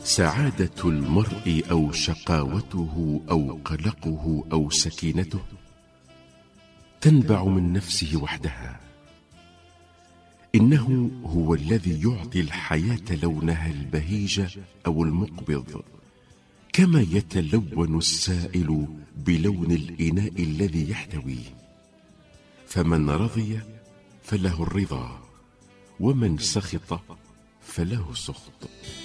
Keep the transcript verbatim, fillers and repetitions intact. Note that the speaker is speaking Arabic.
سعادة المرء أو شقاوته أو قلقه أو سكينته تنبع من نفسه وحدها. إنه هو الذي يعطي الحياة لونها البهيج أو المقبض، كما يتلون السائل بلون الإناء الذي يحتويه. فمن رضي فله الرضا، ومن سخط فله السخط.